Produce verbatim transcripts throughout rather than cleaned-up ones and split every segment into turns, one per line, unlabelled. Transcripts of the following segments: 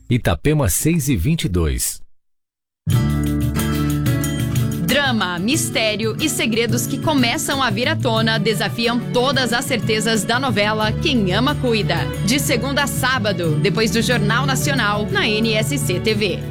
Itapema seis e vinte e dois.
Drama, mistério e segredos que começam a vir à tona desafiam todas as certezas da novela Quem Ama Cuida. De segunda a sábado, depois do Jornal Nacional, na N S C T V.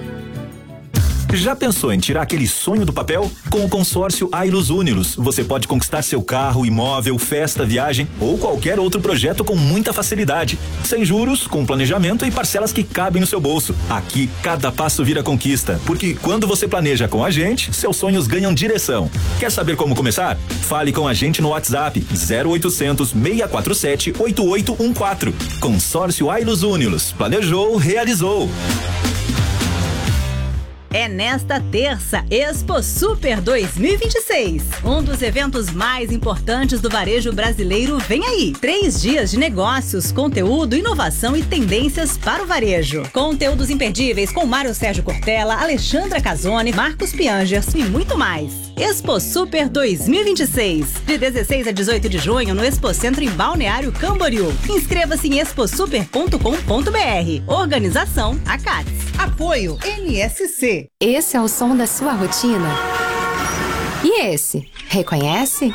Já pensou em tirar aquele sonho do papel? Com o consórcio Ailus Unilos, você pode conquistar seu carro, imóvel, festa, viagem ou qualquer outro projeto com muita facilidade. Sem juros, com planejamento e parcelas que cabem no seu bolso. Aqui, cada passo vira conquista, porque quando você planeja com a gente, seus sonhos ganham direção. Quer saber como começar? Fale com a gente no WhatsApp zero oitocentos, seis quatro sete, oito oito um quatro. Consórcio Ailus Unilos. Planejou, realizou.
É nesta terça, Expo Super dois mil e vinte e seis. Um dos eventos mais importantes do varejo brasileiro vem aí. Três dias de negócios, conteúdo, inovação e tendências para o varejo. Conteúdos imperdíveis com Mário Sérgio Cortella, Alexandra Casoni, Marcos Piangers e muito mais. Expo Super dois mil e vinte e seis. De dezesseis a dezoito de junho no Expocentro em Balneário Camboriú. Inscreva-se em exposuper ponto com ponto br. Organização A C A T S. Apoio N S C.
Esse é o som da sua rotina? E esse? Reconhece?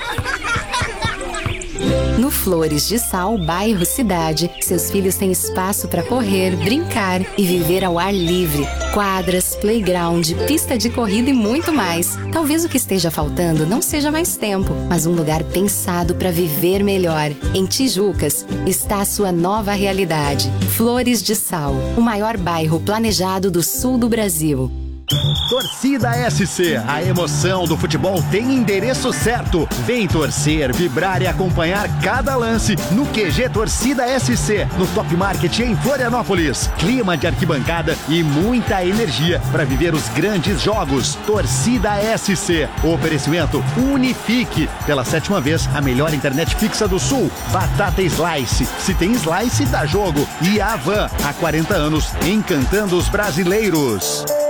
No Flores de Sal, bairro Cidade, seus filhos têm espaço para correr, brincar e viver ao ar livre. Quadras, playground, pista de corrida e muito mais. Talvez o que esteja faltando não seja mais tempo, mas um lugar pensado para viver melhor. Em Tijucas está a sua nova realidade. Flores de Sal, o maior bairro planejado do sul do Brasil.
Torcida S C, a emoção do futebol tem endereço certo. Vem torcer, vibrar e acompanhar cada lance no Q G Torcida S C, no Top Market em Florianópolis. Clima de arquibancada e muita energia para viver os grandes jogos. Torcida S C, oferecimento Unifique, pela sétima vez a melhor internet fixa do sul. Batata Slice, se tem Slice dá jogo. E a Van, há quarenta anos, encantando os brasileiros.